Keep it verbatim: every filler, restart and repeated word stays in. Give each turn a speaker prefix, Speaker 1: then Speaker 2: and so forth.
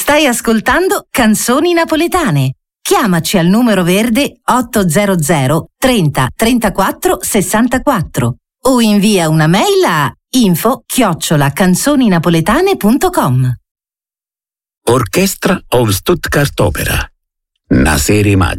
Speaker 1: Stai ascoltando Canzoni Napoletane. Chiamaci al numero verde ottocento trenta trentaquattro sessantaquattro o invia una mail a info chiocciola canzoninapoletane punto com.
Speaker 2: Orchestra of Stuttgart Opera. Una serie magica.